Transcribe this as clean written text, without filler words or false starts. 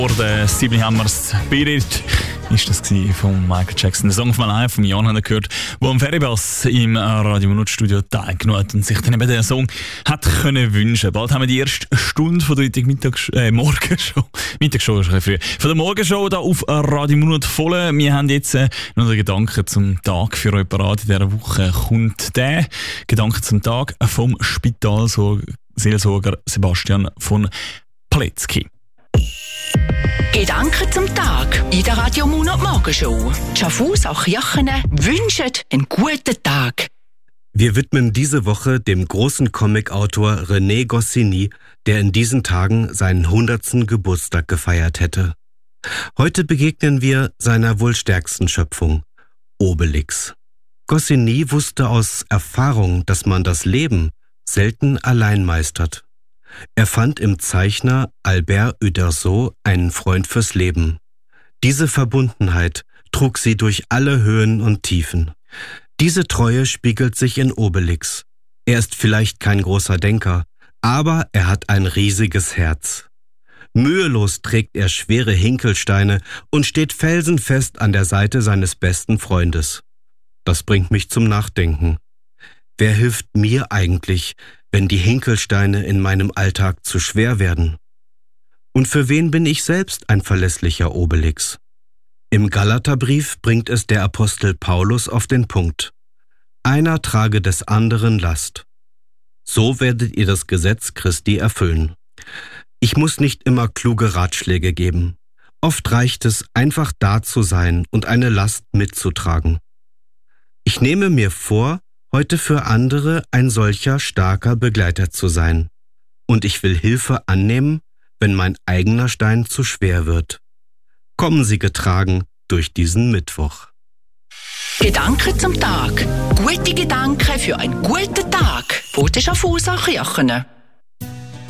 Der Stevie Hammers Spirit ist das von Michael Jackson. Der Song von Live von Jan haben wir gehört, der am Feribass im Radio Minute-Studio teilgenommen hat und sich dann eben den Song hat können wünschen. Bald haben wir die erste Stunde von der heutigen Morgenshow. Mittagsshow ist ein bisschen früh. Von der Morgenshow hier auf Radio Minute voll. Wir haben jetzt noch den Gedanken zum Tag für euch parat. In dieser Woche kommt der Gedanke zum Tag vom Spitalseelsorger Sebastian von Paletzky. Gedanken zum Tag in der Radio Monat Morgenshow. Schaffhauser Kirchen wünschen einen guten Tag. Wir widmen diese Woche dem großen Comicautor René Goscinny, der in diesen Tagen seinen 100. Geburtstag gefeiert hätte. Heute begegnen wir seiner wohl stärksten Schöpfung, Obelix. Goscinny wusste aus Erfahrung, dass man das Leben selten allein meistert. Er fand im Zeichner Albert Uderzo einen Freund fürs Leben. Diese Verbundenheit trug sie durch alle Höhen und Tiefen. Diese Treue spiegelt sich in Obelix. Er ist vielleicht kein großer Denker, aber er hat ein riesiges Herz. Mühelos trägt er schwere Hinkelsteine und steht felsenfest an der Seite seines besten Freundes. Das bringt mich zum Nachdenken. Wer hilft mir eigentlich, wenn die Hinkelsteine in meinem Alltag zu schwer werden? Und für wen bin ich selbst ein verlässlicher Obelix? Im Galaterbrief bringt es der Apostel Paulus auf den Punkt. Einer trage des anderen Last. So werdet ihr das Gesetz Christi erfüllen. Ich muss nicht immer kluge Ratschläge geben. Oft reicht es, einfach da zu sein und eine Last mitzutragen. Ich nehme mir vor, heute für andere ein solcher starker Begleiter zu sein. Und ich will Hilfe annehmen, wenn mein eigener Stein zu schwer wird. Kommen Sie getragen durch diesen Mittwoch. Gedanken zum Tag. Gute Gedanken für einen guten Tag. Von der Schaffhauser Kirchen.